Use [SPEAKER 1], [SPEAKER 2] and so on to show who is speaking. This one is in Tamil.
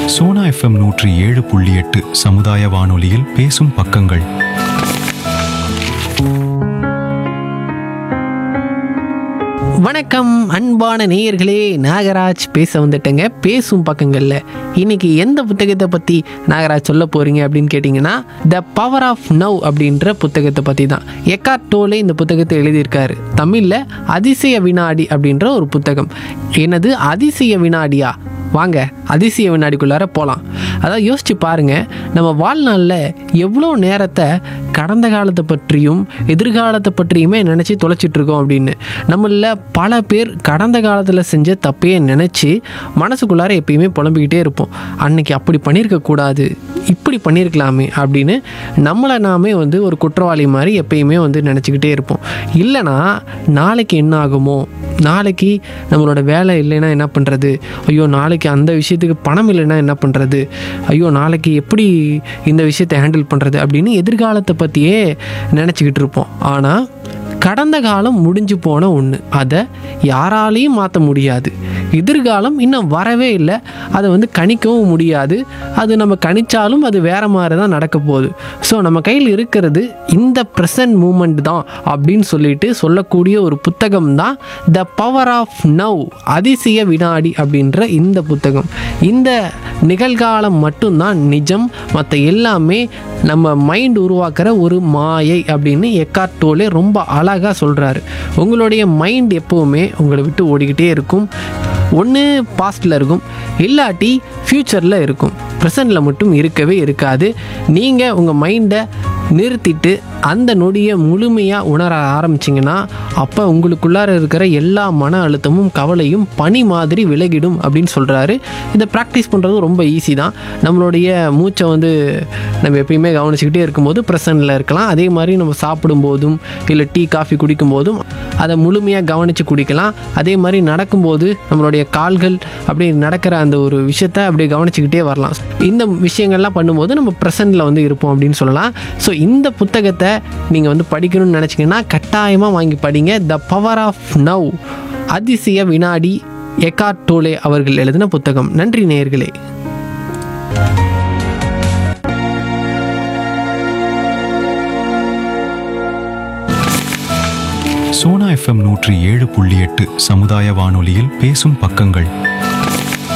[SPEAKER 1] சோனா FM 107.8 சமுதாய வானொலியில் பேசும் பக்கங்கள்.
[SPEAKER 2] வணக்கம் அன்பான நேயர்களே, நாகராஜ் பேச வந்துட்டேங்க. பேசும் பக்கங்களில் இன்னைக்கு எந்த புத்தகத்தை பற்றி நாகராஜ் சொல்ல போகிறீங்க அப்படின்னு கேட்டிங்கன்னா, த பவர் ஆஃப் நவ் அப்படின்ற புத்தகத்தை பற்றி தான். எக்கார்ட் டோலே இந்த புத்தகத்தை எழுதியிருக்காரு. தமிழில் அதிசய வினாடி அப்படின்ற ஒரு புத்தகம். என்னது அதிசய வினாடியா? வாங்க அதிசய வினாடிக்குள்ளார போகலாம். அதாவது யோசிச்சு பாருங்க, நம்ம வாழ்நாளில் எவ்வளோ நேரத்தை கடந்த காலத்தை பற்றியும் எதிர்காலத்தை பற்றியுமே நினச்சி தொலைச்சிட்டு இருக்கோம் அப்படின்னு. நம்மள பல பேர் கடந்த காலத்தில் செஞ்ச தப்பையே நினச்சி மனசுக்குள்ளார எப்பயுமே புலம்பிக்கிட்டே இருப்போம். அன்னைக்கு அப்படி பண்ணியிருக்கக்கூடாது, இப்படி பண்ணியிருக்கலாமே அப்படின்னு நம்மளை நாமே ஒரு குற்றவாளி மாதிரி எப்பயுமே நினச்சிக்கிட்டே இருப்போம். இல்லைனா நாளைக்கு என்ன ஆகுமோ, நாளைக்கு நம்மளோட வேலை இல்லைன்னா என்ன பண்ணுறது, ஐயோ நாளைக்கு அந்த விஷயத்துக்கு பணம் இல்லைன்னா என்ன பண்ணுறது, ஐயோ நாளைக்கு எப்படி இந்த விஷயத்தை ஹேண்டில் பண்ணுறது அப்படின்னு எதிர்காலத்தை பற்றியே நினச்சிக்கிட்டு இருப்போம். ஆனால் கடந்த காலம் முடிஞ்சு போன ஒன்று, அதை யாராலையும் மாற்ற முடியாது. எதிர்காலம் இன்னும் வரவே இல்லை, அதை கணிக்கவும் முடியாது. அது நம்ம கணிச்சாலும் அது வேறு மாதிரி தான் நடக்க போகுது. ஸோ நம்ம கையில் இருக்கிறது இந்த ப்ரெசன்ட் மூமெண்ட் தான் அப்படின்னு சொல்லிட்டு சொல்லக்கூடிய ஒரு புத்தகம் தான் த பவர் ஆஃப் நவ், அதிசய வினாடி அப்படின்ற இந்த புத்தகம். இந்த நிகழ்காலம் மட்டும்தான் நிஜம், மற்ற எல்லாமே நம்ம மைண்ட் உருவாக்குற ஒரு மாயை அப்படின்னு எக்கார்ட் டோலே ரொம்ப அழகாக சொல்கிறாரு. உங்களுடைய மைண்ட் எப்போவுமே உங்களை விட்டு ஓடிக்கிட்டே இருக்கும். ஒன்று பாஸ்டில் இருக்கும், இல்லாட்டி ஃப்யூச்சரில் இருக்கும். ப்ரெசண்டில் மட்டும் இருக்கவே இருக்காது. நீங்கள் உங்கள் மைண்டை நிறுத்திட்டு அந்த நொடியை முழுமையாக உணர ஆரம்பிச்சிங்கன்னா அப்போ உங்களுக்குள்ளார இருக்கிற எல்லா மன அழுத்தமும் கவலையும் பனி மாதிரி விலகிடும் அப்படின்னு சொல்கிறாரு. இதை ப்ராக்டிஸ் பண்ணுறது ரொம்ப ஈஸி தான். நம்மளுடைய மூச்சை நம்ம எப்பயுமே கவனிச்சுக்கிட்டே இருக்கும்போது ப்ரெசண்டில் இருக்கலாம். அதே மாதிரி நம்ம சாப்பிடும்போதும் இல்லை டீ காஃபி குடிக்கும்போதும் அதை முழுமையாக கவனித்து குடிக்கலாம். அதே மாதிரி நடக்கும்போது நம்மளுடைய கால்கள் அப்படி நடக்கிற அந்த ஒரு விஷயத்தை அப்படியே கவனிச்சுக்கிட்டே வரலாம். இந்த விஷயங்கள்லாம் பண்ணும்போது நம்ம ப்ரெசண்டில் இருப்போம் அப்படின்னு சொல்லலாம். ஸோ இந்த புத்தகத்தை நீங்கள் படிக்கணும்னு நினச்சிங்கன்னா கட்டாயமாக வாங்கி படிங்க. த பவர் ஆஃப் நவ், அதிசய வினாடி, எக்கார்ட் டோலே அவர்கள் எழுதின புத்தகம். நன்றி நேயர்களே.
[SPEAKER 1] சோனா FM 107.8 சமுதாய வானொலியில் பேசும் பக்கங்கள்.